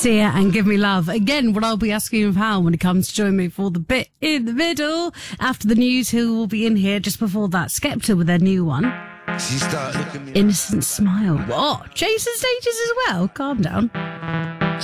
Sia and Give Me Love. Again, what I'll be asking of Hal when he comes to join me for the bit in the middle. After the news, who will be in here just before that? Skepta with their new one. She started looking me. Innocent Smile. What? Jason Stages as well? Calm down.